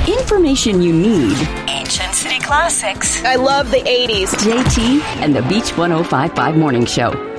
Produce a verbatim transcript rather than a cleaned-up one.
information you need. Ancient City Classics. I love the eighties. J T and the Beach one oh five point five Morning Show.